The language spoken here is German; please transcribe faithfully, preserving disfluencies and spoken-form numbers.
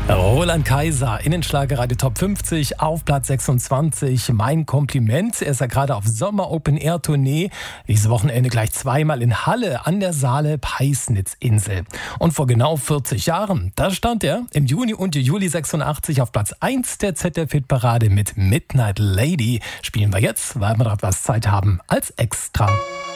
Roland Kaiser in den Schlagerradio Top fünfzig auf Platz sechsundzwanzig. Mein Kompliment. Er ist ja gerade auf Sommer-Open-Air-Tournee. Dieses Wochenende gleich zweimal in Halle an der Saale-Peisnitz-Insel. Und vor genau vierzig Jahren, da stand er im Juni und Juli sechsundachtzig auf Platz eins der Z D F-Hitparade mit Midnight Lady. Spielen wir jetzt, weil wir noch etwas Zeit haben, als Extra.